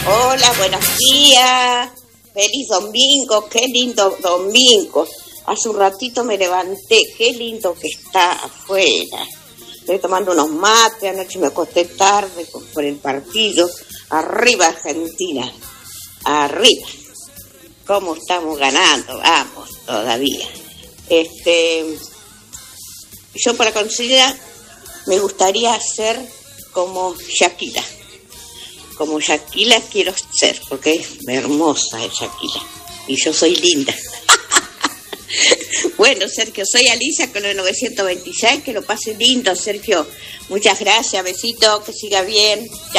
Hola, buenos días. Feliz domingo, qué lindo domingo. Hace un ratito me levanté, qué lindo que está afuera. Estoy tomando unos mates, anoche me acosté tarde por el partido. Arriba Argentina, arriba. ¿Cómo estamos ganando? Vamos, todavía. Yo para considerar me gustaría ser como Shakira. Como Shakira quiero ser, porque es hermosa es Shakira. Y yo soy linda. Bueno, Sergio, soy Alicia con el 926, que lo pase lindo, Sergio. Muchas gracias, besito, que siga bien. Chao.